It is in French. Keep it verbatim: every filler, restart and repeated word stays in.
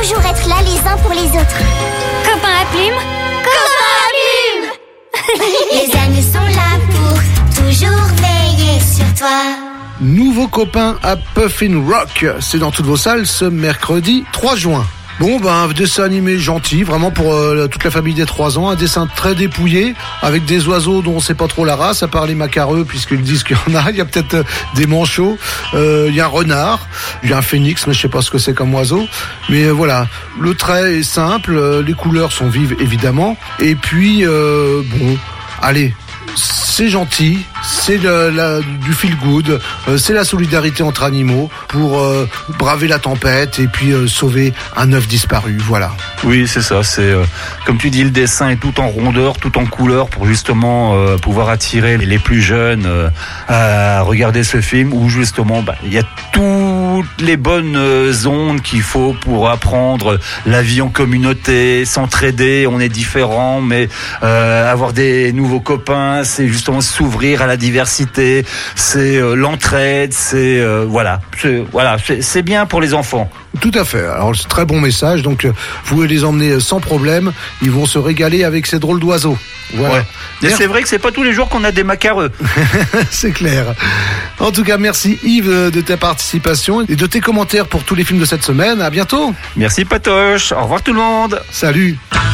toujours être là les uns pour les autres. Copain à plume. Copain à plume. Les amis sont là pour toujours veiller sur toi. Nouveau copain à Puffin Rock, c'est dans toutes vos salles ce mercredi trois juin. Bon, ben, un dessin animé gentil, vraiment pour euh, toute la famille des trois ans, un dessin très dépouillé, avec des oiseaux dont on sait pas trop la race, à part les macareux, puisqu'ils disent qu'il y en a, il y a peut-être euh, des manchots, euh, il y a un renard, il y a un phénix, mais je sais pas ce que c'est comme oiseau, mais euh, voilà, le trait est simple, euh, les couleurs sont vives évidemment, et puis, euh, bon, allez, c'est gentil, c'est le, la, du feel good, euh, c'est la solidarité entre animaux pour euh, braver la tempête et puis euh, sauver un œuf disparu, voilà. Oui, c'est ça, c'est euh, comme tu dis, le dessin est tout en rondeur, tout en couleur pour justement euh, pouvoir attirer les plus jeunes euh, à regarder ce film où justement bah, il y a toutes les bonnes euh, ondes qu'il faut pour apprendre la vie en communauté, s'entraider, on est différents mais euh, avoir des nouveaux copains, c'est justement s'ouvrir à la diversité, c'est euh, l'entraide, c'est euh, voilà, c'est, voilà, c'est, c'est bien pour les enfants. Tout à fait. Alors c'est très bon message. Donc euh, vous pouvez les emmener sans problème. Ils vont se régaler avec ces drôles d'oiseaux. Voilà. Ouais. Et c'est vrai que c'est pas tous les jours qu'on a des macareux. C'est clair. En tout cas, merci Yves de ta participation et de tes commentaires pour tous les films de cette semaine. À bientôt. Merci Patoche. Au revoir tout le monde. Salut.